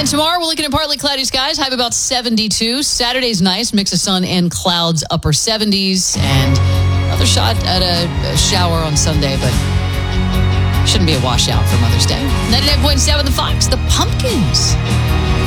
And tomorrow we're looking at partly cloudy skies, high of about 72. Saturday's nice, mix of sun and clouds, upper 70s. And another shot at a shower on Sunday, but shouldn't be a washout for Mother's Day. 99.7 The Fox, the Pumpkins.